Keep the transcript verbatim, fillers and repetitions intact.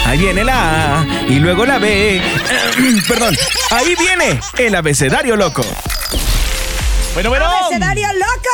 Ahí viene la A y luego la B. Perdón, ahí viene el abecedario loco. Bueno, bueno. ¡Abecedario loco!